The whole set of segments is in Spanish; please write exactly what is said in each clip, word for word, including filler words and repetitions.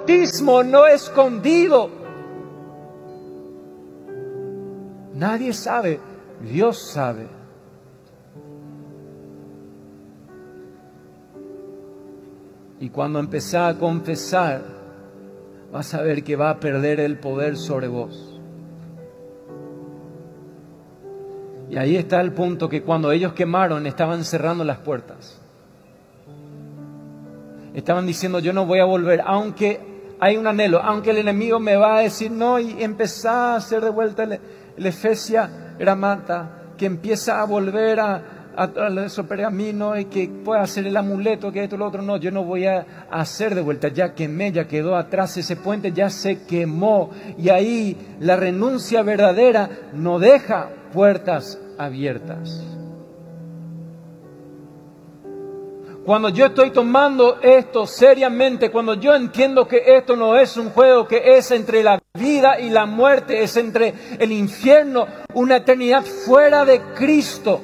bautismo no escondido. Nadie sabe, Dios sabe. Y cuando empezás a confesar, vas a ver que va a perder el poder sobre vos. Y ahí está el punto, que cuando ellos quemaron estaban cerrando las puertas. Estaban diciendo, yo no voy a volver, aunque hay un anhelo, aunque el enemigo me va a decir no, y empezá a hacer de vuelta el, el Efesia Gramata, que empieza a volver a, a, a esos pergaminos y que pueda hacer el amuleto, que esto, lo otro. No, yo no voy a, a hacer de vuelta, ya quemé, ya quedó atrás ese puente, ya se quemó. Y ahí la renuncia verdadera no deja puertas abiertas. Cuando yo estoy tomando esto seriamente, cuando yo entiendo que esto no es un juego, que es entre la vida y la muerte, es entre el infierno, una eternidad fuera de Cristo,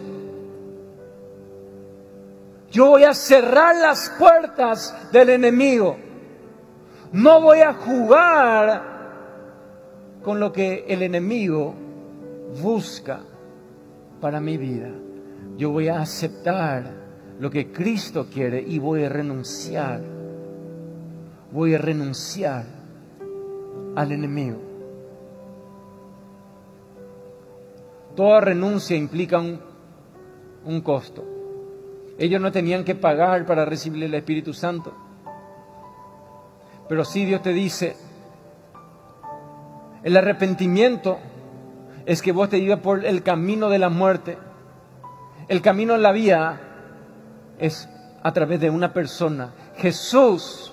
yo voy a cerrar las puertas del enemigo. No voy a jugar con lo que el enemigo busca para mi vida. Yo voy a aceptar lo que Cristo quiere y voy a renunciar. Voy a renunciar al enemigo. Toda renuncia implica un, un costo. Ellos no tenían que pagar para recibir el Espíritu Santo. Pero sí Dios te dice, el arrepentimiento es que vos te llevas por el camino de la muerte. El camino en la vida es a través de una persona. Jesús,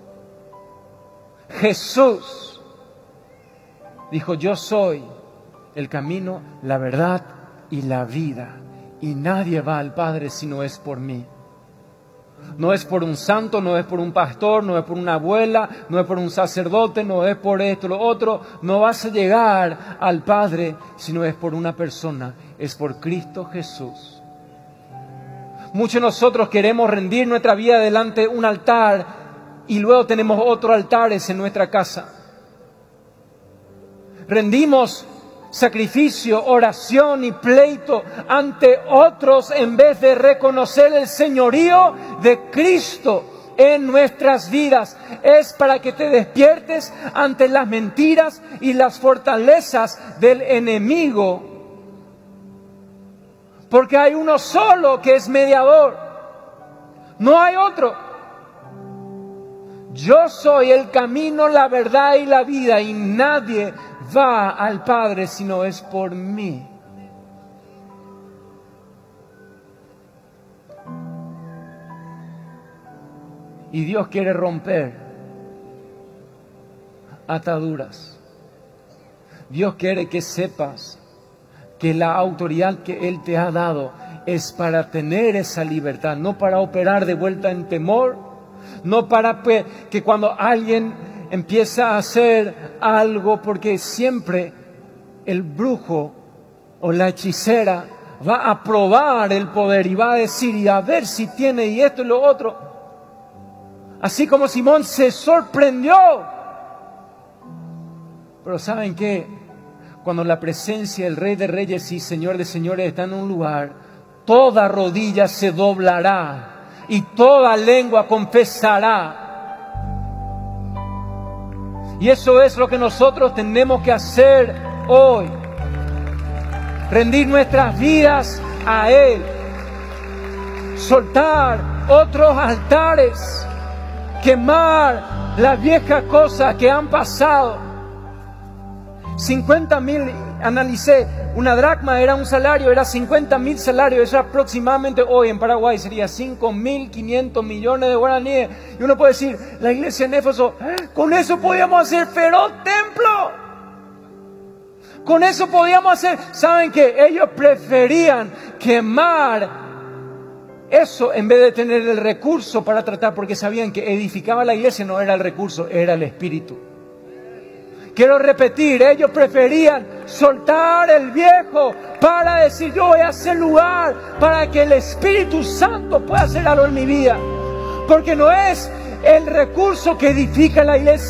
Jesús dijo, yo soy el camino, la verdad y la vida. Y nadie va al Padre si no es por mí. No es por un santo, no es por un pastor, no es por una abuela, no es por un sacerdote, no es por esto, lo otro. No vas a llegar al Padre si no es por una persona, es por Cristo Jesús. Muchos de nosotros queremos rendir nuestra vida delante de un altar y luego tenemos otros altares en nuestra casa. Rendimos sacrificio, oración y pleito ante otros en vez de reconocer el señorío de Cristo en nuestras vidas. Es para que te despiertes ante las mentiras y las fortalezas del enemigo. Porque hay uno solo que es mediador. No hay otro. Yo soy el camino, la verdad y la vida, y nadie va al Padre si no es por mí. Y Dios quiere romper ataduras. Dios quiere que sepas que la autoridad que Él te ha dado es para tener esa libertad, no para operar de vuelta en temor, no para que cuando alguien empieza a hacer algo, porque siempre el brujo o la hechicera va a probar el poder y va a decir y a ver si tiene y esto y lo otro. Así como Simón se sorprendió. Pero ¿saben qué? Cuando la presencia del Rey de Reyes y Señor de Señores está en un lugar, toda rodilla se doblará y toda lengua confesará. Y eso es lo que nosotros tenemos que hacer hoy. Rendir nuestras vidas a Él. Soltar otros altares. Quemar las viejas cosas que han pasado. cincuenta mil, analicé, una dracma era un salario, era cincuenta mil salarios, eso aproximadamente hoy en Paraguay sería cinco mil quinientos millones de guaraníes. Y uno puede decir, la iglesia en Éfeso, con eso podíamos hacer feroz templo. Con eso podíamos hacer, ¿saben qué? Ellos preferían quemar eso en vez de tener el recurso para tratar, porque sabían que edificaba la iglesia no era el recurso, era el espíritu. Quiero repetir, ellos preferían soltar el viejo para decir, yo voy a hacer lugar para que el Espíritu Santo pueda hacer algo en mi vida. Porque no es el recurso que edifica la iglesia.